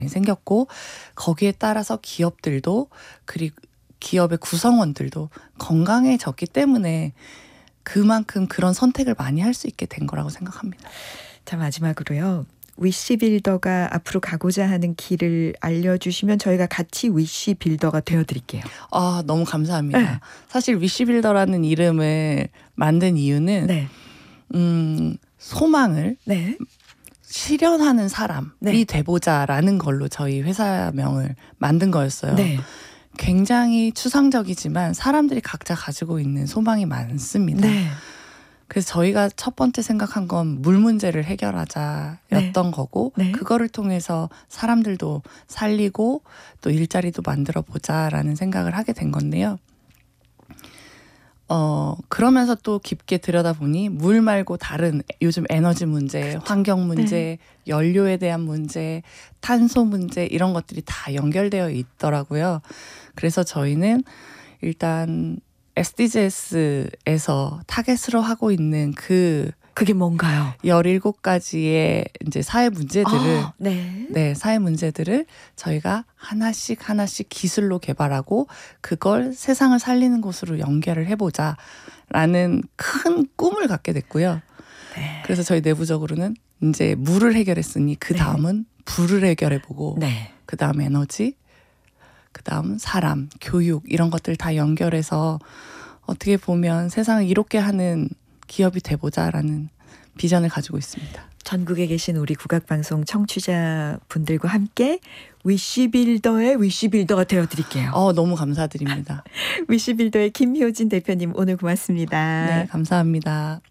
생겼고 거기에 따라서 기업들도 그리고 기업의 구성원들도 건강해졌기 때문에 그만큼 그런 선택을 많이 할 수 있게 된 거라고 생각합니다. 자, 마지막으로요. 위시빌더가 앞으로 가고자 하는 길을 알려주시면 저희가 같이 위시빌더가 되어드릴게요. 아, 너무 감사합니다. 네. 사실 위시빌더라는 이름을 만든 이유는 네. 소망을 네. 실현하는 사람이 네. 돼보자라는 걸로 저희 회사명을 만든 거였어요. 네. 굉장히 추상적이지만 사람들이 각자 가지고 있는 소망이 많습니다. 네. 그래서 저희가 첫 번째 생각한 건 물 문제를 해결하자였던 거고 네. 그거를 통해서 사람들도 살리고 또 일자리도 만들어 보자라는 생각을 하게 된 건데요. 그러면서 또 깊게 들여다보니 물 말고 다른 요즘 에너지 문제, 환경 문제, 연료에 대한 문제, 탄소 문제 이런 것들이 다 연결되어 있더라고요. 그래서 저희는 일단 SDGs에서 타겟으로 하고 있는 그게 뭔가요? 17가지의 이제 사회 문제들을 네. 사회 문제들을 저희가 하나씩 기술로 개발하고 그걸 세상을 살리는 곳으로 연결을 해보자라는 큰 꿈을 갖게 됐고요. 네. 그래서 저희 내부적으로는 이제 물을 해결했으니 그 다음은 불을 해결해보고 네. 그 다음 에너지, 그 다음 사람, 교육 이런 것들 다 연결해서 어떻게 보면 세상을 이롭게 하는 기업이 돼보자라는 비전을 가지고 있습니다. 전국에 계신 우리 국악방송 청취자분들과 함께 위시빌더의 위시빌더가 되어드릴게요. 너무 감사드립니다. 위시빌더의 김효진 대표님 오늘 고맙습니다. 네, 감사합니다.